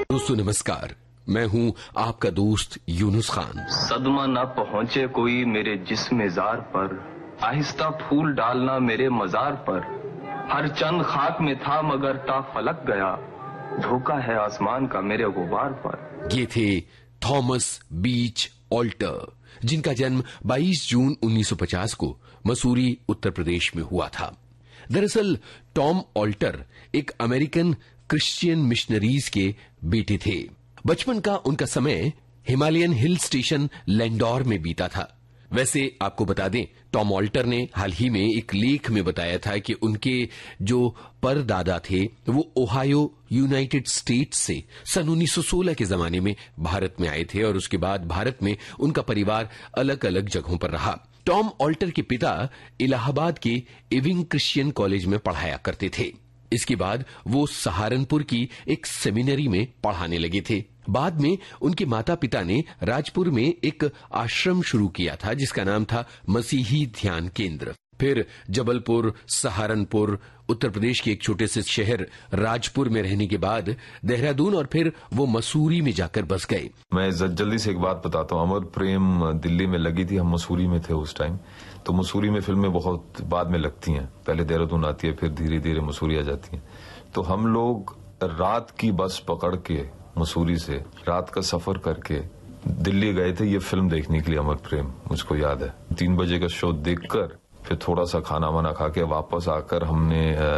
दोस्तों नमस्कार, मैं हूं आपका दोस्त यूनुस खान। सदमा न पहुंचे कोई मेरे जिस्म जार पर, आहिस्ता फूल डालना मेरे मजार पर, हर चंद खाक में था मगर ता फलक गया, धोखा है आसमान का मेरे गुबार पर। ये थे थॉमस बीच ऑल्टर, जिनका जन्म 22 जून 1950 को मसूरी उत्तर प्रदेश में हुआ था। दरअसल टॉम ऑल्टर एक अमेरिकन क्रिश्चियन मिशनरीज के बेटे थे। बचपन का उनका समय हिमालयन हिल स्टेशन लैंडोर में बीता था। वैसे आपको बता दें, टॉम ऑल्टर ने हाल ही में एक लेख में बताया था कि उनके जो परदादा थे वो ओहायो यूनाइटेड स्टेट्स से सन 1916 के जमाने में भारत में आए थे और उसके बाद भारत में उनका परिवार अलग अलग जगहों पर रहा। टॉम ऑल्टर के पिता इलाहाबाद के इविंग क्रिश्चियन कॉलेज में पढ़ाया करते थे। इसके बाद वो सहारनपुर की एक सेमिनरी में पढ़ाने लगे थे। बाद में उनके माता पिता ने राजपुर में एक आश्रम शुरू किया था जिसका नाम था मसीही ध्यान केंद्र। फिर जबलपुर, सहारनपुर, उत्तर प्रदेश के एक छोटे से शहर राजपुर में रहने के बाद देहरादून और फिर वो मसूरी में जाकर बस गए। मैं जल्दी से एक बात बताता हूँ। अमर प्रेम दिल्ली में लगी थी, हम मसूरी में थे उस टाइम। तो मसूरी में फिल्में बहुत बाद में लगती हैं, पहले देहरादून आती है, फिर धीरे धीरे मसूरी आ जाती है। तो हम लोग रात की बस पकड़ के मसूरी से रात का सफर करके दिल्ली गए थे ये फिल्म देखने के लिए, अमर प्रेम। मुझको याद है 3 बजे का शो देखकर फिर थोड़ा सा खाना वाना खा के वापस आकर हमने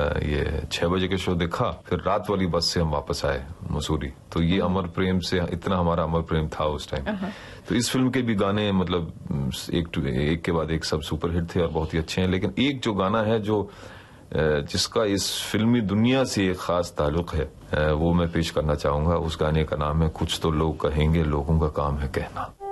ये 6 बजे का शो देखा। फिर रात वाली बस से हम वापस आए मसूरी। तो ये अमर प्रेम से इतना हमारा अमर प्रेम था उस टाइम। तो इस फिल्म के भी गाने मतलब एक के बाद एक सब सुपरहिट थे और बहुत ही अच्छे हैं। लेकिन एक जो गाना है जो जिसका इस फिल्मी दुनिया से एक खास ताल्लुक है वो मैं पेश करना चाहूंगा। उस गाने का नाम है कुछ तो लोग कहेंगे, लोगों का काम है कहना।